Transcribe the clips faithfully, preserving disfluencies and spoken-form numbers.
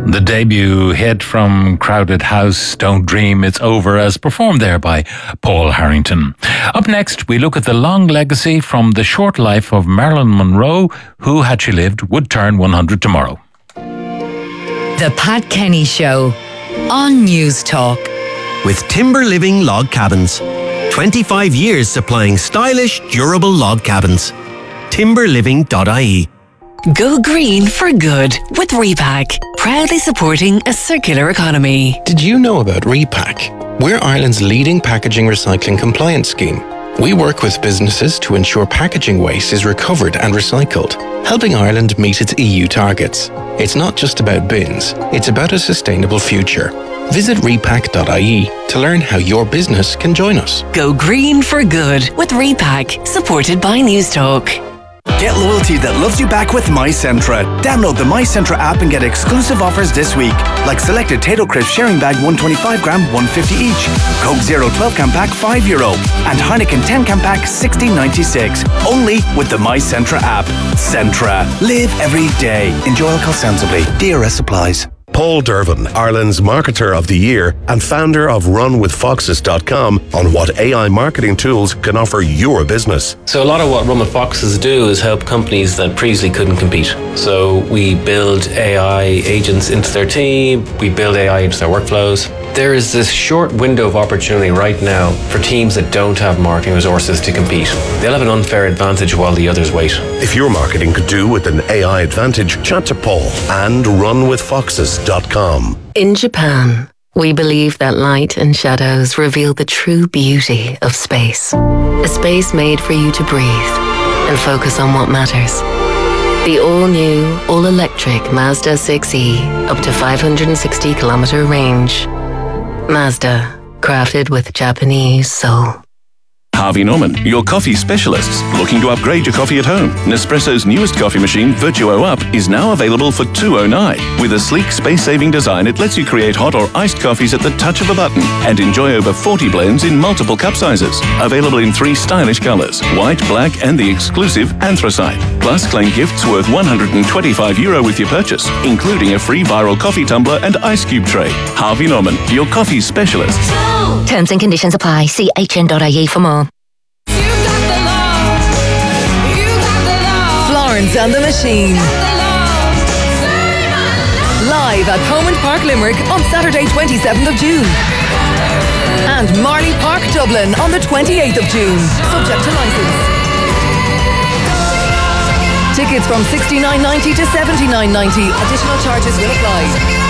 The debut hit from Crowded House, Don't Dream It's Over, as performed there by Paul Harrington. Up next, we look at the long legacy from the short life of Marilyn Monroe, who, had she lived, would turn one hundred tomorrow. The Pat Kenny Show on News Talk. With Timber Living Log Cabins. twenty-five years supplying stylish, durable log cabins. timber living dot I E. Go green for good with Repack, proudly supporting a circular economy. Did you know about Repack? We're Ireland's leading packaging recycling compliance scheme. We work with businesses to ensure packaging waste is recovered and recycled, helping Ireland meet its E U targets. It's not just about bins, it's about a sustainable future. Visit repack dot I E to learn how your business can join us. Go green for good with Repack, supported by News Talk. Get loyalty that loves you back with MyCentra. Download the MyCentra app and get exclusive offers this week, like selected Tato Crisp sharing bag one twenty-five gram, one fifty each, Coke Zero twelve can pack five euro, and Heineken ten can pack sixteen ninety-six. Only with the MyCentra app. Centra. Live every day. Enjoy alcohol sensibly. D R S applies. Paul Dervin, Ireland's Marketer of the Year and founder of run with foxes dot com, on what A I marketing tools can offer your business. So a lot of what Run with Foxes do is help companies that previously couldn't compete. So we build A I agents into their team, we build A I into their workflows. There is this short window of opportunity right now for teams that don't have marketing resources to compete. They'll have an unfair advantage while the others wait. If your marketing could do with an A I advantage, chat to Paul and run with foxes dot com. In Japan, we believe that light and shadows reveal the true beauty of space. A space made for you to breathe and focus on what matters. The all-new, all-electric Mazda six E, up to five hundred sixty kilometer range. Mazda, crafted with Japanese soul. Harvey Norman, your coffee specialists. Looking to upgrade your coffee at home? Nespresso's newest coffee machine, Virtuo Up, is now available for two hundred nine dollars. With a sleek, space-saving design, it lets you create hot or iced coffees at the touch of a button and enjoy over forty blends in multiple cup sizes. Available in three stylish colors, white, black, and the exclusive anthracite. Plus, claim gifts worth one hundred twenty-five euro with your purchase, including a free viral coffee tumbler and ice cube tray. Harvey Norman, your coffee specialists. Terms and conditions apply. See H N dot I E for more. Florence and the Machine. Live at Thomond Park, Limerick on Saturday twenty-seventh of June. And Marley Park, Dublin on the twenty-eighth of June. Subject to licence. Tickets from sixty-nine ninety to seventy-nine ninety. Additional charges will apply.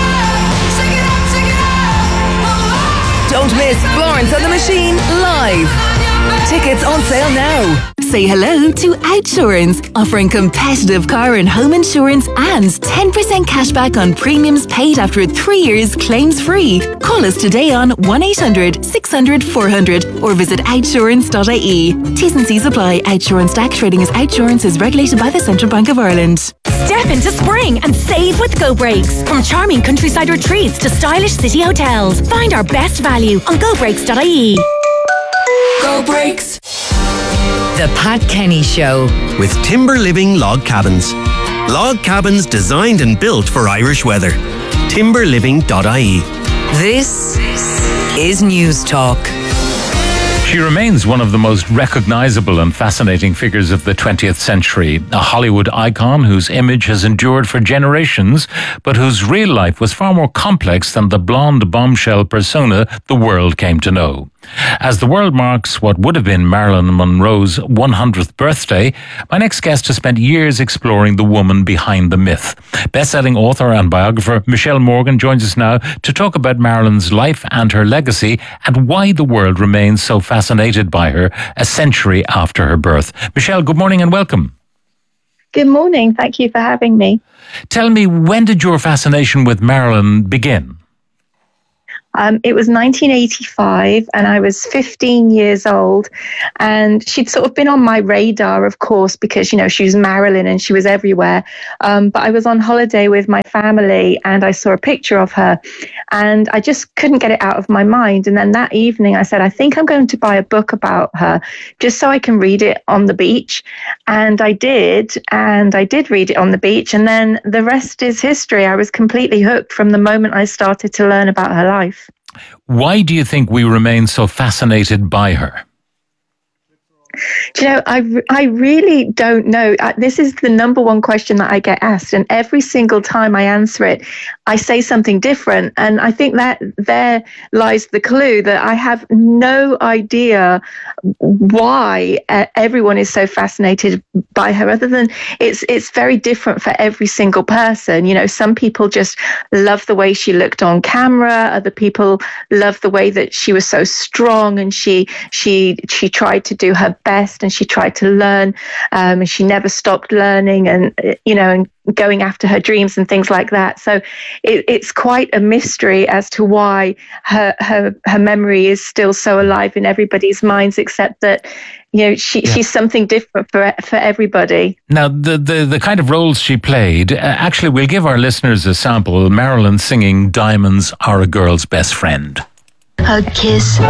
Don't miss Florence and the Machine live. Tickets on sale now. Say hello to Outsurance, offering competitive car and home insurance and ten percent cashback on premiums paid after three years claims free. Call us today on one eight hundred six hundred four hundred or visit outsurance dot I E. T's and C's apply. Outsurance D A C trading as Outsurance is regulated by the Central Bank of Ireland. Step into spring and save with Go Breaks. From charming countryside retreats to stylish city hotels, find our best value on go breaks dot I E. Go Breaks. The Pat Kenny Show. With Timber Living Log Cabins. Log cabins designed and built for Irish weather. timber living dot I E. This is News Talk. She remains one of the most recognisable and fascinating figures of the twentieth century, a Hollywood icon whose image has endured for generations, but whose real life was far more complex than the blonde bombshell persona the world came to know. As the world marks what would have been Marilyn Monroe's one hundredth birthday, my next guest has spent years exploring the woman behind the myth. Best-selling author and biographer Michelle Morgan joins us now to talk about Marilyn's life and her legacy and why the world remains so fascinated by her a century after her birth. Michelle, good morning and welcome. Good morning. Thank you for having me. Tell me, when did your fascination with Marilyn begin? Um, it was nineteen eighty-five, and I was fifteen years old, and she'd sort of been on my radar, of course, because, you know, she was Marilyn and she was everywhere. Um, but I was on holiday with my family, and I saw a picture of her, and I just couldn't get it out of my mind. And then that evening, I said, I think I'm going to buy a book about her, just so I can read it on the beach. And I did, and I did read it on the beach, and then the rest is history. I was completely hooked from the moment I started to learn about her life. Why do you think we remain so fascinated by her? Do you know, I, I really don't know. Uh, this is the number one question that I get asked, and every single time I answer it, I say something different. And I think that there lies the clue, that I have no idea why uh, everyone is so fascinated by her, other than it's it's very different for every single person. You know, some people just love the way she looked on camera. Other people love the way that she was so strong, and she she she tried to do her best, and she tried to learn, um, and she never stopped learning, and you know, and going after her dreams and things like that. So it, it's quite a mystery as to why her her her memory is still so alive in everybody's minds, except that, you know, she yeah. she's something different for for everybody. Now, the the, the kind of roles she played, uh, actually, we'll give our listeners a sample. Marilyn singing "Diamonds Are a Girl's Best Friend." Hug, kiss,